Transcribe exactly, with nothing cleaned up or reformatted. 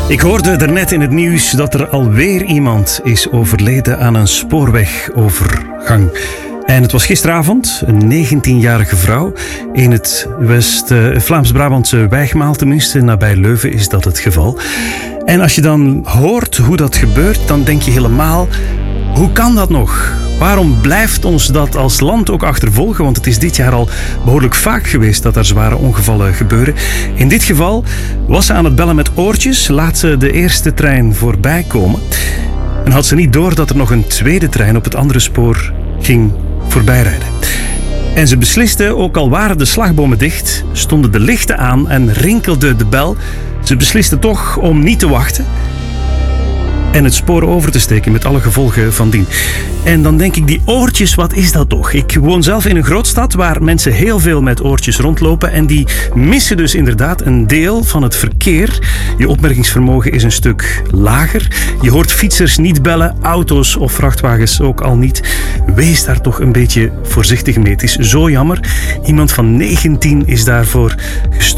Ik hoorde daarnet in het nieuws dat er alweer iemand is overleden aan een spoorwegovergang. En het was gisteravond, een negentienjarige vrouw in het West, uh, Vlaams-Brabantse Wijgmaal, tenminste nabij Leuven is dat het geval. En als je dan hoort hoe dat gebeurt, dan denk je helemaal, hoe kan dat nog? Waarom blijft ons dat als land ook achtervolgen? Want het is dit jaar al behoorlijk vaak geweest dat er zware ongevallen gebeuren. In dit geval was ze aan het bellen met oortjes, laat ze de eerste trein voorbij komen. En had ze niet door dat er nog een tweede trein op het andere spoor ging voorbijrijden. En ze besliste, ook al waren de slagbomen dicht, stonden de lichten aan en rinkelde de bel. Ze besliste toch om niet te wachten en het spoor over te steken met alle gevolgen van dien. En dan denk ik, die oortjes, wat is dat toch? Ik woon zelf in een grootstad waar mensen heel veel met oortjes rondlopen en die missen dus inderdaad een deel van het verkeer. Je opmerkingsvermogen is een stuk lager. Je hoort fietsers niet bellen, auto's of vrachtwagens ook al niet. Wees daar toch een beetje voorzichtig mee. Het is zo jammer. Iemand van negentien is daarvoor gestorven.